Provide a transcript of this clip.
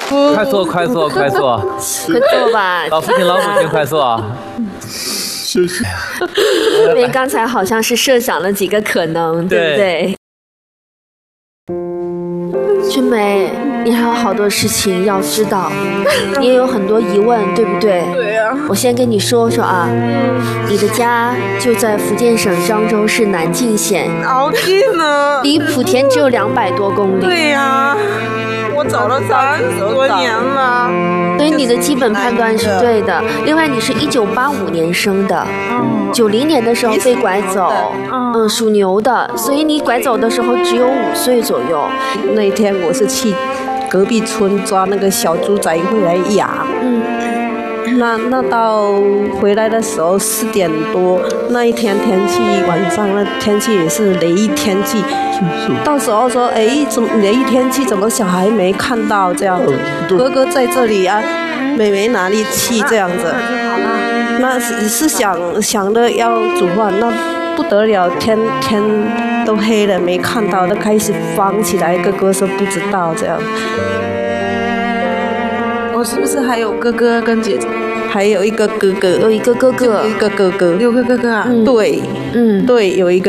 快坐，快坐，快坐， 快坐吧。 老父亲、老母亲，快坐。 谢谢。 因为刚才好像是设想了几个可能，对不对？春梅，你还有好多事情要知道，你也有很多疑问，对不对？ 对呀。 我先跟你说说啊，你的家就在福建省漳州市南靖县， 好近呢， 离莆田只有200多公里。 对呀，我走了30多年了。 所以你的基本判断是对的。另外，你是1985年生的，90年的时候被拐走，属牛的，所以你拐走的时候只有5岁左右。 那天我是去隔壁村抓那个小猪仔回来养，那到回来的时候4点多，那一天天气晚上那天气也是雷雨天气，到时候说怎么雷雨天气怎么小孩没看到这样子，哥哥在这里啊，妹妹哪里去这样子，那是想的要煮饭，那不得了，天都黑了没看到，都开始慌起来，哥哥说不知道这样。 我是不是还有哥哥跟姐姐？ 还有一个哥哥， 有一个哥哥， 有一个哥哥 ，6个哥哥啊？ 对，对，有一个。